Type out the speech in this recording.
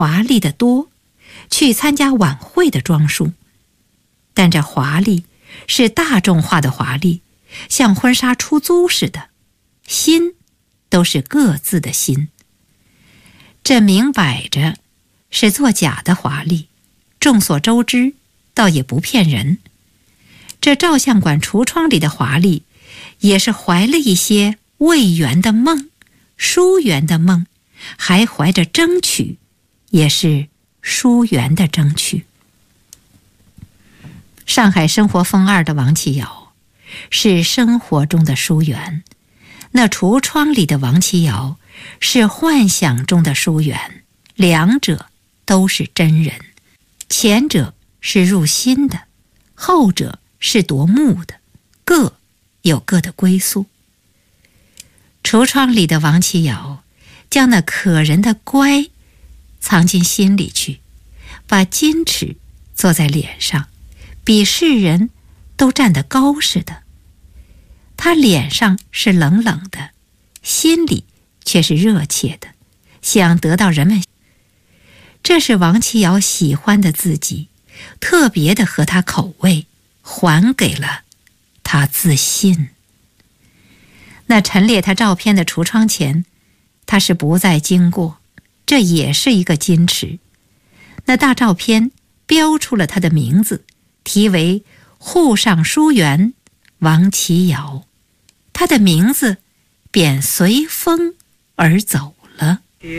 华丽的多，去参加晚会的装束。但这华丽是大众化的华丽，像婚纱出租似的，心都是各自的心。这明摆着是作假的华丽，众所周知，倒也不骗人。这照相馆橱窗里的华丽，也是怀了一些未圆的梦，疏远的梦，还怀着争取，也是疏远的争取。上海生活风2的王琦瑶是生活中的疏远，那橱窗里的王琦瑶是幻想中的疏远，两者都是真人，前者是入心的，后者是夺目的，各有各的归宿。橱窗里的王琦瑶将那可人的乖藏进心里去，把矜持坐在脸上，比世人都站得高似的。他脸上是冷冷的，心里却是热切的，想得到人们。这是王琦瑶喜欢的自己，特别的合他口味，还给了他自信。那陈列他照片的橱窗前，他是不再经过，这也是一个矜持。那大照片标出了他的名字，题为沪上书园王琦瑶，他的名字便随风而走了。